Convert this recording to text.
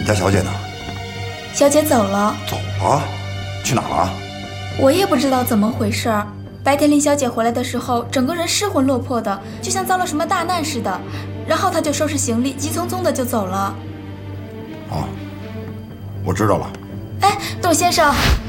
家小姐呢？ 小姐走了。 走了？去哪了？ 我也不知道怎么回事儿。白天林小姐回来的时候，整个人失魂落魄的，就像遭了什么大难似的。然后她就收拾行李，急匆匆的就走了。 哦，我知道了。 哎，董先生，